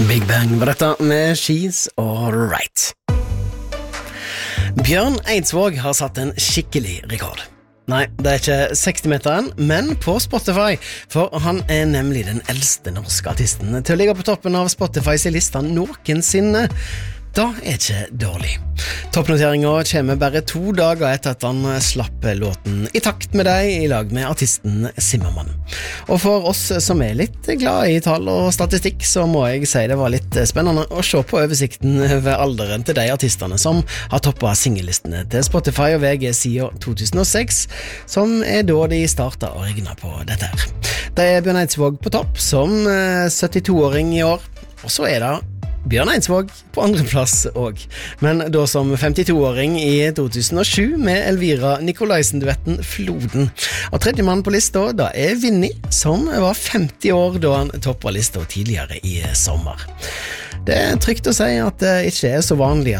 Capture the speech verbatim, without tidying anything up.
Big Bang var dette med She's Alright. Bjørn Eidsvåg har satt en skikkelig rekord. Nei, det er ikke seksti-meteren, men på Spotify, for han er nemlig den eldste norske artisten til å ligge på toppen av Spotifys lista noensinne. Da er ikke dårlig. Toppnoteringen kommer bare to dager etter at han slapp låten I takt med deg I lag med artisten Zimmermann. Og for oss som er litt glad I tall og statistikk, så må jeg si det var litt spennende å se på oversikten ved alderen til de artistene som har toppet singellistene til Spotify og V G siden to tusen og seks, som er da de startet å regne på dette her. Det er Bjørn Eidsvåg på topp som syttito-åring I år, og så er det Bjørn Eidsvåg på andre plass også, men da som femtito-åring I to tusen og sju med Elvira Nikolaisen-duetten Floden. Og tredje mann på lista da er Vinny, som var femti år da han toppet lista tidligere I sommer. Det er trygt å si at det ikke er så vanlig